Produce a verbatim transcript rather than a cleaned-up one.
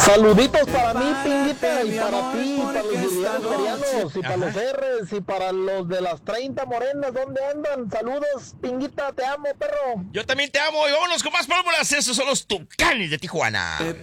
Saluditos para mí, Pinguita, y para ti, y para los guerreros coreanos, y para los R's, y para los de las treinta morenas, ¿dónde andan? Saludos, Pinguita, te amo, perro. Yo también te amo y vámonos con más pólvoras. Esos son los Tucanes de Tijuana.